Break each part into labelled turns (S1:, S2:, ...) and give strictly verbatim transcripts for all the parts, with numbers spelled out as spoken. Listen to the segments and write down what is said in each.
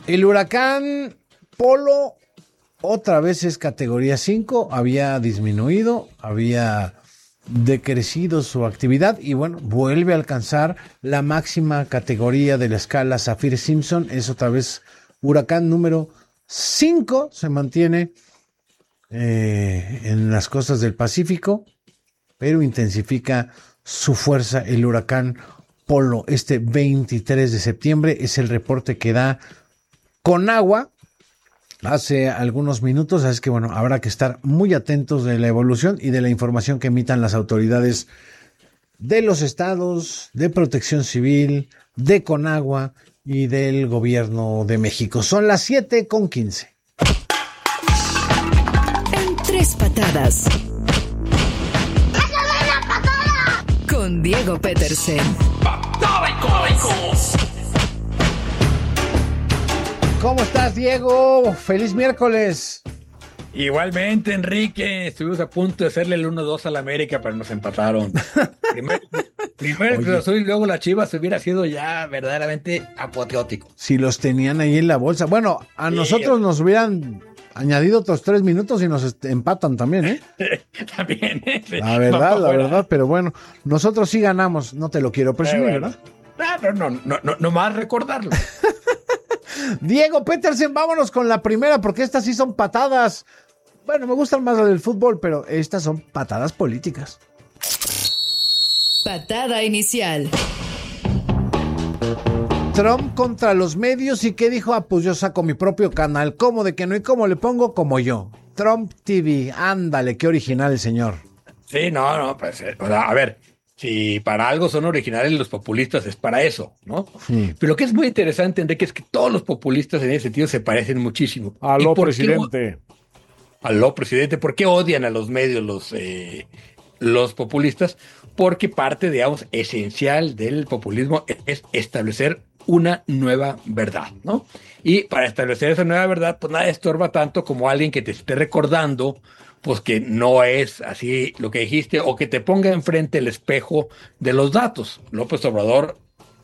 S1: El huracán Polo otra vez es categoría cinco, había disminuido, había decrecido su actividad y bueno, vuelve a alcanzar la máxima categoría de la escala Saffir-Simpson, es otra vez huracán número cinco, se mantiene eh, en las costas del Pacífico, pero intensifica su fuerza el huracán Polo. Este veintitrés de septiembre es el reporte que da Conagua hace algunos minutos, así que bueno, habrá que estar muy atentos de la evolución y de la información que emitan las autoridades de los estados, de Protección Civil, de Conagua y del Gobierno de México. Son las siete con quince.
S2: En tres patadas.
S3: ¡Échale la patada!
S2: Con Diego Petersen.
S4: ¡Patada y cómicos!
S1: ¿Cómo estás, Diego? ¡Feliz miércoles!
S4: Igualmente, Enrique, estuvimos a punto de hacerle el uno dos a la América, pero nos empataron. Primero, primero el Cruz Azul y luego la Chivas hubiera sido ya verdaderamente apoteótico.
S1: Si los tenían ahí en la bolsa. Bueno, a sí, nosotros nos hubieran añadido otros tres minutos y nos empatan también, ¿eh?
S4: También, ¿eh?
S1: La verdad, la verdad, pero bueno, nosotros sí ganamos, no te lo quiero presumir,
S4: eh, bueno.
S1: ¿verdad?
S4: No, no, no, no, no más recordarlo.
S1: Diego Petersen, vámonos con la primera, porque estas sí son patadas. Bueno, me gustan más las del fútbol, pero estas son patadas políticas.
S2: Patada inicial.
S1: Trump contra los medios, ¿y qué dijo? Ah, pues yo saco mi propio canal. ¿Cómo de que no? ¿Y cómo le pongo? Como yo. Trump T V, ándale, qué original el señor.
S4: Sí, no, no, pues, o sea, a ver, si para algo son originales los populistas, es para eso, ¿no? Sí. Pero lo que es muy interesante, Enrique, es que todos los populistas en ese sentido se parecen muchísimo.
S1: Aló, presidente.
S4: Qué, aló, presidente. ¿Por qué odian a los medios los, eh, los populistas? Porque parte, digamos, esencial del populismo es establecer una nueva verdad, ¿no? Y para establecer esa nueva verdad, pues nada estorba tanto como alguien que te esté recordando pues que no es así lo que dijiste, o que te ponga enfrente el espejo de los datos. López Obrador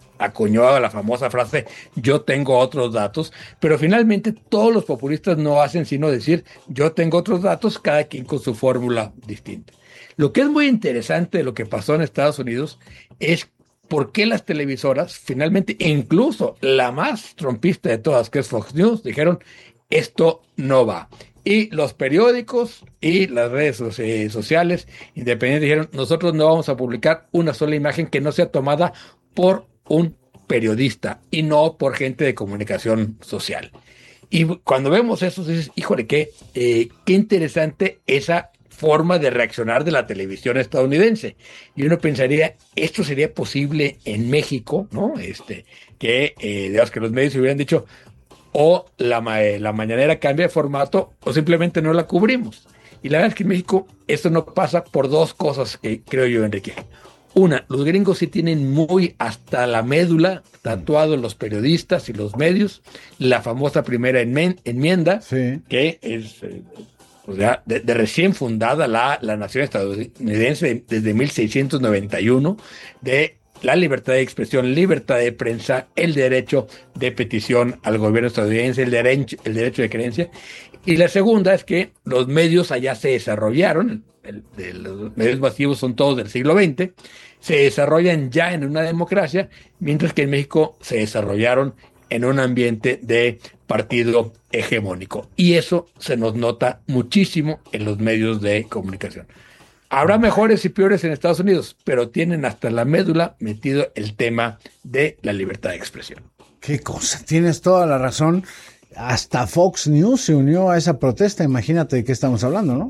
S4: acuñó la famosa frase, yo tengo otros datos, pero finalmente todos los populistas no hacen sino decir, yo tengo otros datos, cada quien con su fórmula distinta. Lo que es muy interesante de lo que pasó en Estados Unidos es por qué las televisoras, finalmente, incluso la más trumpista de todas, que es Fox News, dijeron, esto no va. Y los periódicos y las redes sociales independientes dijeron, nosotros no vamos a publicar una sola imagen que no sea tomada por un periodista y no por gente de comunicación social. Y cuando vemos eso, dices, híjole, qué, eh, qué interesante esa forma de reaccionar de la televisión estadounidense. Y uno pensaría, esto sería posible en México, ¿no? Este, que, eh, digamos, que los medios hubieran dicho, o la, la mañanera cambia de formato o simplemente no la cubrimos. Y la verdad es que en México esto no pasa por dos cosas que creo yo, Enrique. Una, los gringos sí tienen muy hasta la médula tatuado los periodistas y los medios, la famosa primera enmienda, sí. que es eh, pues ya de, de recién fundada la, la nación estadounidense desde mil seiscientos noventa y uno, de la libertad de expresión, libertad de prensa, el derecho de petición al gobierno estadounidense, el derecho, el derecho de creencia. Y la segunda es que los medios allá se desarrollaron, el, el, los medios masivos son todos del siglo veinte, se desarrollan ya en una democracia, mientras que en México se desarrollaron en un ambiente de partido hegemónico. Y eso se nos nota muchísimo en los medios de comunicación. Habrá mejores y peores en Estados Unidos, pero tienen hasta la médula metido el tema de la libertad de expresión.
S1: Qué cosa, tienes toda la razón. Hasta Fox News se unió a esa protesta, imagínate de qué estamos hablando, ¿no?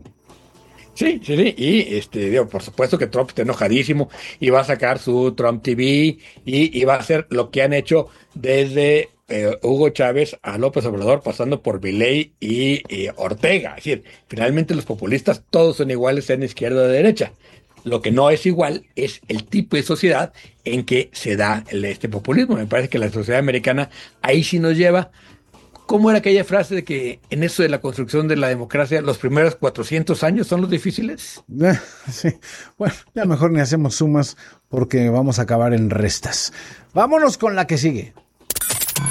S4: Sí, sí, sí, y este, digo, por supuesto que Trump está enojadísimo y va a sacar su Trump T V y, y va a hacer lo que han hecho desde eh, Hugo Chávez a López Obrador, pasando por Milei y, y Ortega. Es decir, finalmente los populistas todos son iguales, sean izquierda o derecha. Lo que no es igual es el tipo de sociedad en que se da el, este populismo. Me parece que la sociedad americana ahí sí nos lleva. ¿Cómo era aquella frase de que en eso de la construcción de la democracia los primeros cuatrocientos años son los difíciles?
S1: Sí, bueno, ya mejor ni hacemos sumas porque vamos a acabar en restas. Vámonos con la que sigue.